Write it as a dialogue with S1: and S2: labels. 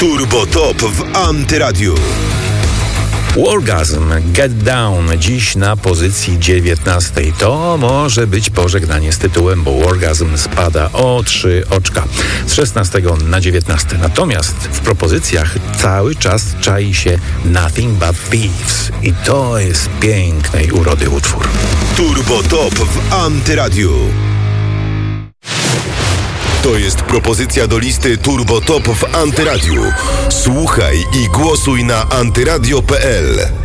S1: Turbo Top w Antyradiu.
S2: Orgasm, Get Down, dziś na pozycji 19. To może być pożegnanie z tytułem, bo Orgasm spada o 3 oczka. Z 16 na 19. Natomiast w propozycjach cały czas czai się Nothing But Thieves. I to jest pięknej urody utwór.
S1: Turbo Top w Antyradiu. To jest propozycja do listy Turbo Top w Antyradiu. Słuchaj i głosuj na antyradio.pl.